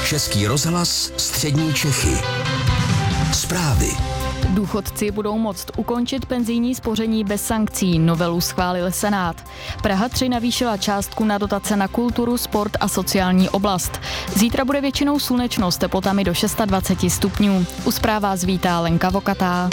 Český rozhlas Střední Čechy. Zprávy. Důchodci budou moct ukončit penzijní spoření bez sankcí. Novelu schválil Senát. Praha 3 navýšila částku na dotace na kulturu, sport a sociální oblast. Zítra bude většinou slunečno s teplotami do 26 stupňů. U zpráv vás vítá Lenka Vokatá.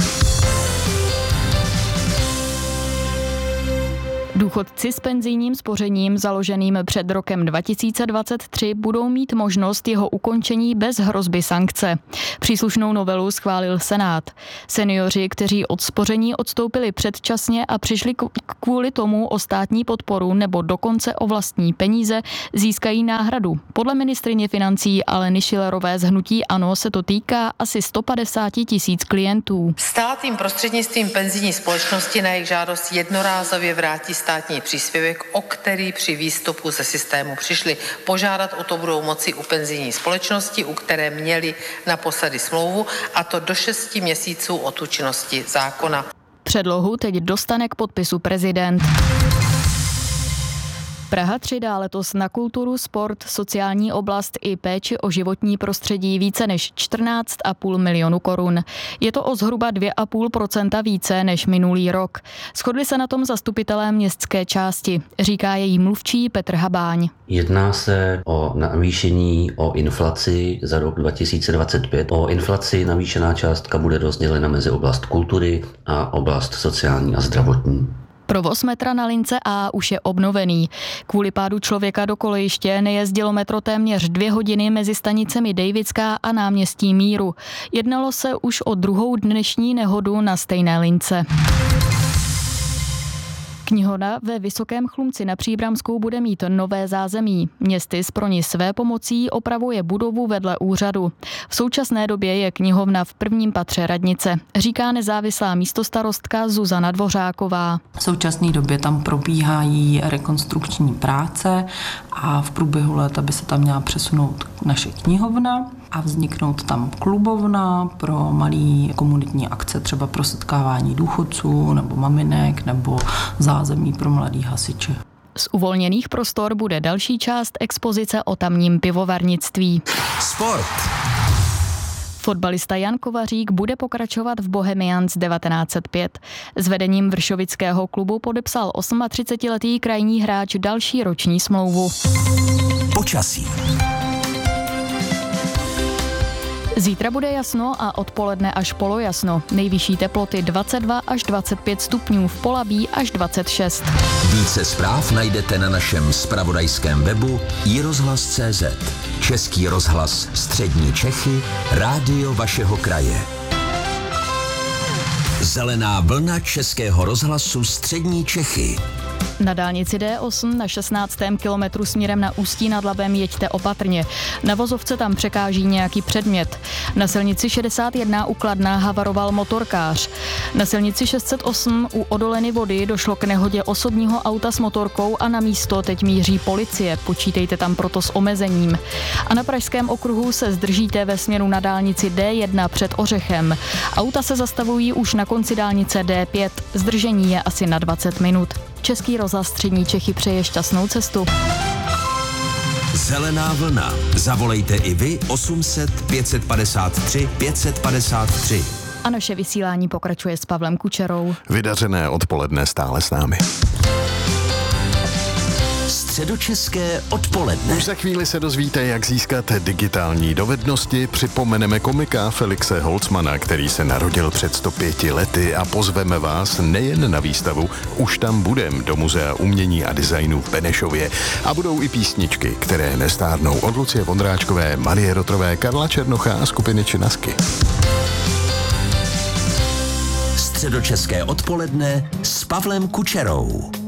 Důchodci s penzijním spořením založeným před rokem 2023 budou mít možnost jeho ukončení bez hrozby sankce. Příslušnou novelu schválil Senát. Seniori, kteří od spoření odstoupili předčasně a přišli kvůli tomu o státní podporu nebo dokonce o vlastní peníze, získají náhradu. Podle ministryně financí Aleny Schillerové z hnutí ANO se to týká asi 150 000 klientů. Stát jim prostřednictvím penzijní společnosti na jejich žádost jednorázově vrátí státní příspěvek, o který při výstupu ze systému přišli. Požádat o to budou moci u penzijní společnosti, u které měli naposledy smlouvu, a to do 6 měsíců od účinnosti zákona. Předlohu teď dostane k podpisu prezident. Praha 3 dá letos na kulturu, sport, sociální oblast i péči o životní prostředí více než 14,5 milionu korun. Je to o zhruba 2,5% více než minulý rok. Shodli se na tom zastupitelé městské části, říká její mluvčí Petr Habáň. Jedná se o navýšení o inflaci za rok 2025. O inflaci navýšená částka bude rozdělena mezi oblast kultury a oblast sociální a zdravotní. Provoz metra na lince A už je obnovený. Kvůli pádu člověka do kolejiště nejezdilo metro téměř 2 hodiny mezi stanicemi Dejvická a náměstí Míru. Jednalo se už o druhou dnešní nehodu na stejné lince. Knihovna ve Vysokém Chlumci na Příbramskou bude mít nové zázemí. Městys pro ní své pomocí opravuje budovu vedle úřadu. V současné době je knihovna v prvním patře radnice, říká nezávislá místostarostka Zuzana Dvořáková. V současné době tam probíhají rekonstrukční práce a v průběhu léta by se tam měla přesunout naše knihovna a vzniknout tam klubovna pro malé komunitní akce, třeba pro setkávání důchodců nebo maminek nebo zázemí pro mladý hasiče. Z uvolněných prostor bude další část expozice o tamním pivovarnictví. Sport. Fotbalista Jan Kovařík bude pokračovat v Bohemians 1905. S vedením vršovického klubu podepsal 38letý krajní hráč další roční smlouvu. Počasí. Zítra bude jasno a odpoledne až polojasno. Nejvyšší teploty 22 až 25 stupňů, v Polabí až 26. Více zpráv najdete na našem zpravodajském webu iRozhlas.cz. Český rozhlas Střední Čechy, rádio vašeho kraje. Zelená vlna Českého rozhlasu Střední Čechy. Na dálnici D8 na 16. kilometru směrem na Ústí nad Labem jeďte opatrně. Na vozovce tam překáží nějaký předmět. Na silnici 61 u Kladna havaroval motorkář. Na silnici 608 u Odoleny Vody došlo k nehodě osobního auta s motorkou a na místo teď míří policie. Počítejte tam proto s omezením. A na Pražském okruhu se zdržíte ve směru na dálnici D1 před Ořechem. Auta se zastavují už na konci dálnice D5. Zdržení je asi na 20 minut. Český rozhlas Střední Čechy přeje šťastnou cestu. Zelená vlna. Zavolejte i vy 800 553 553. A naše vysílání pokračuje s Pavlem Kučerou. Vydařené odpoledne stále s námi. Středočeské odpoledne. Už za chvíli se dozvíte, jak získat digitální dovednosti. Připomeneme komika Felixe Holzmana, který se narodil před 105 lety, a pozveme vás nejen na výstavu Už tam budem do Muzea umění a designu v Benešově. A budou i písničky, které nestárnou, od Lucie Vondráčkové, Marie Rotrové, Karla Černocha a skupiny Činasky. Středočeské odpoledne s Pavlem Kučerou.